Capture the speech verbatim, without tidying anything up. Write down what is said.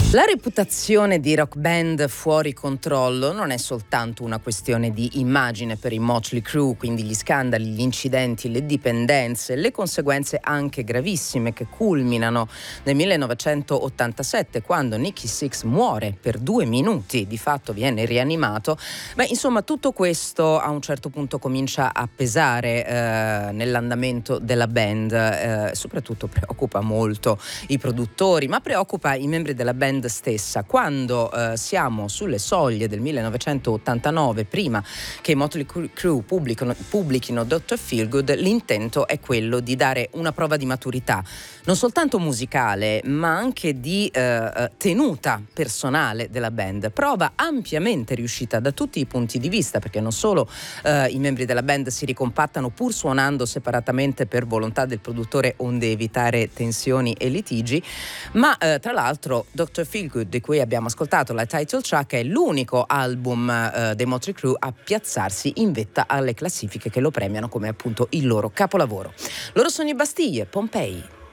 La reputazione di rock band fuori controllo non è soltanto una questione di immagine per i Motley Crue, quindi gli scandali, gli incidenti, le dipendenze, le conseguenze anche gravissime che culminano nel millenovecentottantasette, quando Nikki Sixx muore per due minuti, di fatto viene rianimato. Beh, insomma, tutto questo a un certo punto comincia a pesare eh, nell'andamento della band, eh, soprattutto preoccupa molto i produttori, ma preoccupa i membri della band stessa. Quando eh, siamo sulle soglie del millenovecentottantanove, prima che i Motley Crue pubblicano, pubblichino doctor Feelgood, l'intento è quello di dare una prova di maturità, non soltanto musicale, ma anche di eh, tenuta personale della band. Prova ampiamente riuscita da tutti i punti di vista, perché non solo eh, i membri della band si ricompattano pur suonando separatamente per volontà del produttore, onde evitare tensioni e litigi, ma eh, tra l'altro doctor Feelgood, di cui abbiamo ascoltato la title track, è l'unico album eh, dei Motley Crue a piazzarsi in vetta alle classifiche che lo premiano come appunto il loro capolavoro. Loro sono i Bastille, Pompei.